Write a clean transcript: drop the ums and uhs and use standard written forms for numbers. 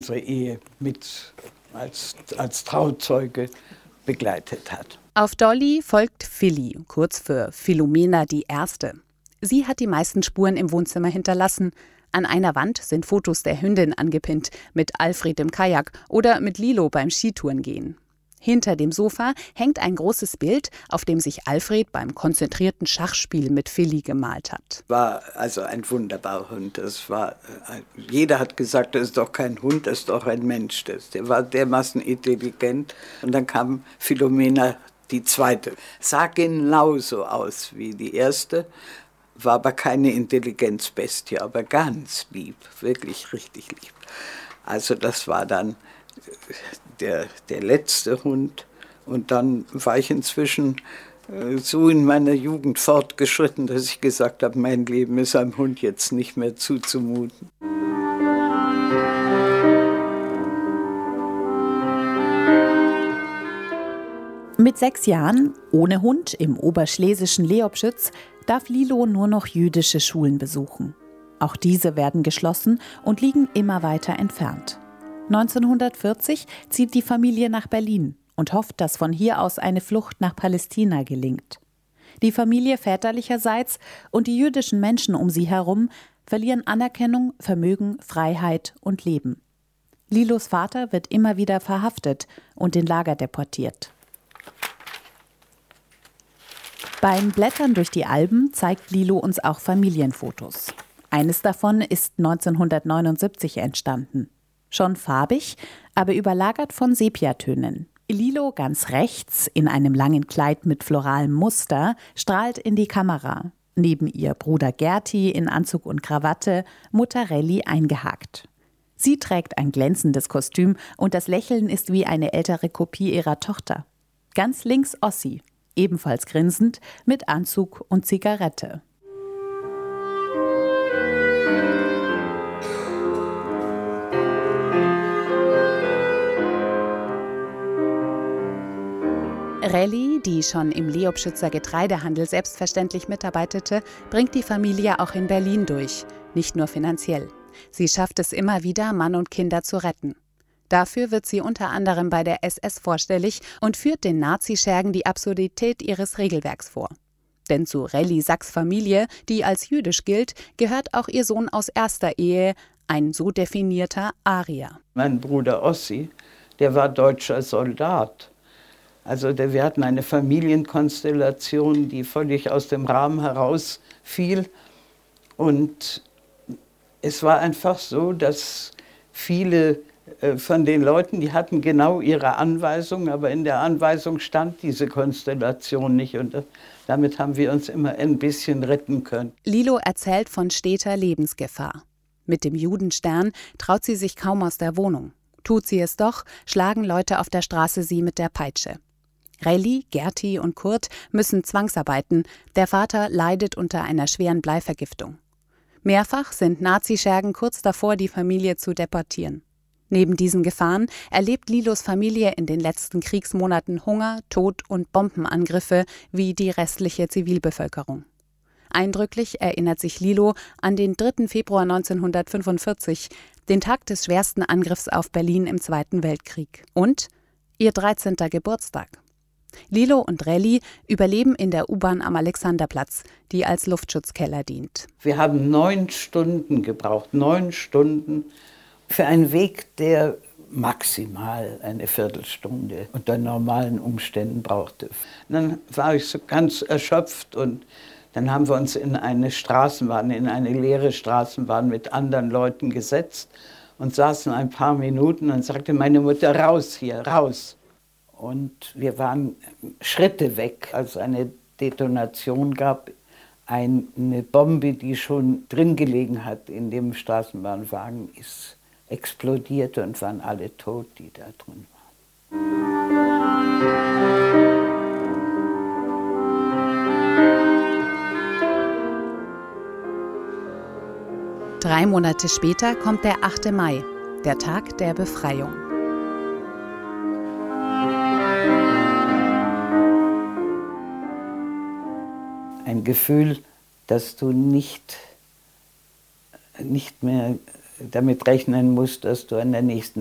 unsere Ehe mit als Trauzeuge begleitet hat. Auf Dolly folgt Philly, kurz für Philomena die Erste. Sie hat die meisten Spuren im Wohnzimmer hinterlassen. An einer Wand sind Fotos der Hündin angepinnt, mit Alfred im Kajak oder mit Lilo beim Skitourengehen. Hinter dem Sofa hängt ein großes Bild, auf dem sich Alfred beim konzentrierten Schachspiel mit Philly gemalt hat. War also ein wunderbarer Hund. Jeder hat gesagt, das ist doch kein Hund, das ist doch ein Mensch. Der war dermaßen intelligent. Und dann kam Philomena die Zweite. Sah genauso aus wie die Erste, war aber keine Intelligenzbestie, aber ganz lieb, wirklich richtig lieb. Also das war dann der letzte Hund. Und dann war ich inzwischen so in meiner Jugend fortgeschritten, dass ich gesagt habe, mein Leben ist einem Hund jetzt nicht mehr zuzumuten. Mit 6 Jahren, ohne Hund, im oberschlesischen Leobschütz, darf Lilo nur noch jüdische Schulen besuchen. Auch diese werden geschlossen und liegen immer weiter entfernt. 1940 zieht die Familie nach Berlin und hofft, dass von hier aus eine Flucht nach Palästina gelingt. Die Familie väterlicherseits und die jüdischen Menschen um sie herum verlieren Anerkennung, Vermögen, Freiheit und Leben. Lilos Vater wird immer wieder verhaftet und in Lager deportiert. Beim Blättern durch die Alben zeigt Lilo uns auch Familienfotos. Eines davon ist 1979 entstanden. Schon farbig, aber überlagert von Sepiatönen. Lilo ganz rechts, in einem langen Kleid mit floralem Muster, strahlt in die Kamera. Neben ihr Bruder Gerti in Anzug und Krawatte, Mutter Relli eingehakt. Sie trägt ein glänzendes Kostüm und das Lächeln ist wie eine ältere Kopie ihrer Tochter. Ganz links Ossi, ebenfalls grinsend, mit Anzug und Zigarette. Relli, die schon im Leobschützer Getreidehandel selbstverständlich mitarbeitete, bringt die Familie auch in Berlin durch, nicht nur finanziell. Sie schafft es immer wieder, Mann und Kinder zu retten. Dafür wird sie unter anderem bei der SS vorstellig und führt den Nazischergen die Absurdität ihres Regelwerks vor. Denn zu Relli Sacks Familie, die als jüdisch gilt, gehört auch ihr Sohn aus erster Ehe, ein so definierter Arier. Mein Bruder Ossi, der war deutscher Soldat. Also wir hatten eine Familienkonstellation, die völlig aus dem Rahmen herausfiel. Und es war einfach so, dass viele von den Leuten, die hatten genau ihre Anweisung, aber in der Anweisung stand diese Konstellation nicht. Und damit haben wir uns immer ein bisschen retten können. Lilo erzählt von steter Lebensgefahr. Mit dem Judenstern traut sie sich kaum aus der Wohnung. Tut sie es doch, schlagen Leute auf der Straße sie mit der Peitsche. Relli, Gerti und Kurt müssen zwangsarbeiten. Der Vater leidet unter einer schweren Bleivergiftung. Mehrfach sind Nazischergen kurz davor, die Familie zu deportieren. Neben diesen Gefahren erlebt Lilos Familie in den letzten Kriegsmonaten Hunger, Tod und Bombenangriffe wie die restliche Zivilbevölkerung. Eindrücklich erinnert sich Lilo an den 3. Februar 1945, den Tag des schwersten Angriffs auf Berlin im Zweiten Weltkrieg. Und ihr 13. Geburtstag. Lilo und Relli überleben in der U-Bahn am Alexanderplatz, die als Luftschutzkeller dient. Wir haben 9 Stunden gebraucht, 9 Stunden für einen Weg, der maximal eine Viertelstunde unter normalen Umständen brauchte. Und dann war ich so ganz erschöpft und dann haben wir uns in eine Straßenbahn, in eine leere Straßenbahn mit anderen Leuten gesetzt und saßen ein paar Minuten und sagte meine Mutter, raus hier, raus. Und wir waren Schritte weg, als es eine Detonation gab. Eine Bombe, die schon drin gelegen hat in dem Straßenbahnwagen, ist explodiert und waren alle tot, die da drin waren. 3 Monate später kommt der 8. Mai, der Tag der Befreiung. Ein Gefühl, dass du nicht mehr damit rechnen musst, dass du an der nächsten